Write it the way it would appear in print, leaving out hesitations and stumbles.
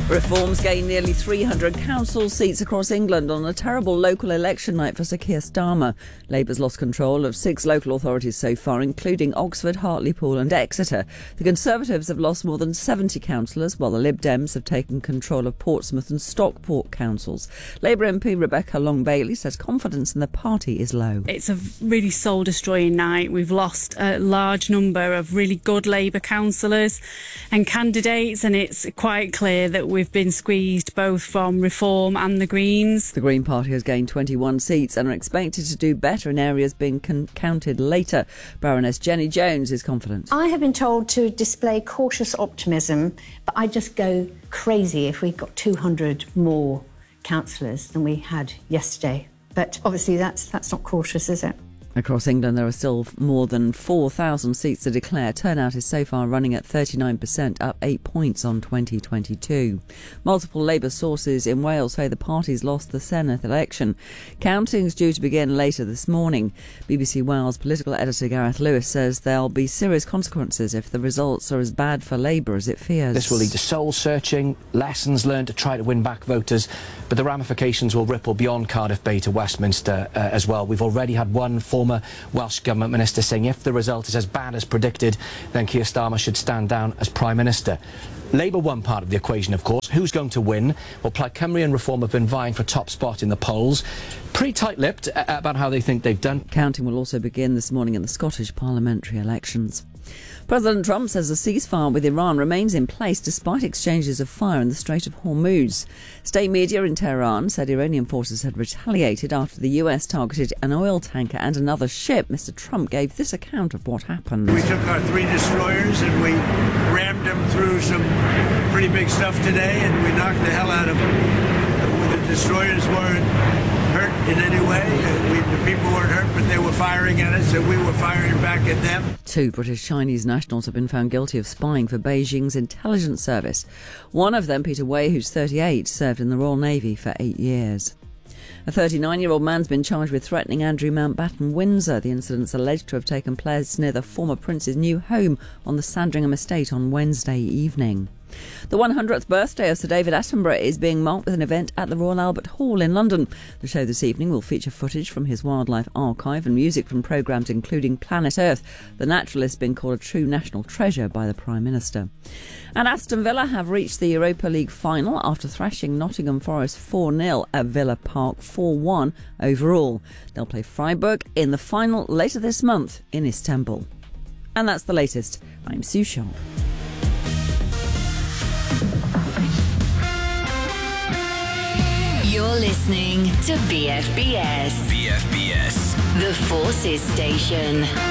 Reforms gain nearly 300 council seats across England on a terrible local election night for Sir Keir Starmer. Labour's lost control of 6 local authorities so far, including Oxford, Hartlepool and Exeter. The Conservatives have lost more than 70 councillors, while the Lib Dems have taken control of Portsmouth and Stockport councils. Labour MP Rebecca Long-Bailey says confidence in the party is low. It's a really soul-destroying night. We've lost a large number of really good Labour councillors and candidates, and it's quite clear that we've been squeezed both from Reform and the Greens. The Green Party has gained 21 seats and are expected to do better in areas being counted later. Baroness Jenny Jones is confident. I have been told to display cautious optimism, but I'd just go crazy if we got 200 more councillors than we had yesterday. But obviously that's not cautious, is it? Across England, there are still more than 4,000 seats to declare. Turnout is so far running at 39%, up 8 points on 2022. Multiple Labour sources in Wales say the party's lost the Senedd election. Counting's due to begin later this morning. BBC Wales political editor Gareth Lewis says there'll be serious consequences if the results are as bad for Labour as it fears. This will lead to soul-searching, lessons learned to try to win back voters, but the ramifications will ripple beyond Cardiff Bay to Westminster as well. We've already had one former Welsh Government minister saying if the result is as bad as predicted, then Keir Starmer should stand down as Prime Minister. Labour won part of the equation, of course. Who's going to win? Well, Plaid Cymru and Reform have been vying for top spot in the polls. Pretty tight-lipped about how they think they've done. Counting will also begin this morning in the Scottish parliamentary elections. President Trump says a ceasefire with Iran remains in place despite exchanges of fire in the Strait of Hormuz. State media in Tehran said Iranian forces had retaliated after the US targeted an oil tanker and another ship. Mr. Trump gave this account of what happened. We took our 3 destroyers and we rammed them through some pretty big stuff today, and we knocked the hell out of them. The destroyers weren't hurt in any way. The people weren't hurt, but they were firing at us and we were firing back at them. 2 British Chinese nationals have been found guilty of spying for Beijing's intelligence service. One of them, Peter Wei, who's 38, served in the Royal Navy for 8 years. A 39-year-old man's been charged with threatening Andrew Mountbatten Windsor. The incident's alleged to have taken place near the former prince's new home on the Sandringham estate on Wednesday evening. The 100th birthday of Sir David Attenborough is being marked with an event at the Royal Albert Hall in London. The show this evening will feature footage from his wildlife archive and music from programmes including Planet Earth. The naturalist being called a true national treasure by the Prime Minister. And Aston Villa have reached the Europa League final after thrashing Nottingham Forest 4-0 at Villa Park 4-1 overall. They'll play Freiburg in the final later this month in Istanbul. And that's the latest. I'm Sue Sharp. You're listening to BFBS. BFBS. The Forces Station.